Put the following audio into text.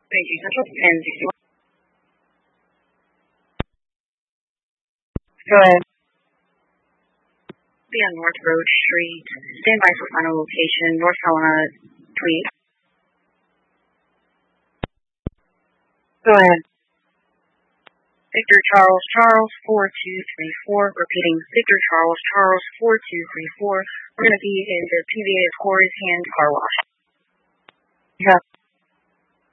Beijing Central, 1061. Go ahead. Be on North Road Street. Stand by for final location, North Helena, 28. Go ahead. Victor Charles Charles 4234. Repeating, Victor Charles Charles 4234. We're going to be in the PBA of Corey's Hand Car Wash. Yeah.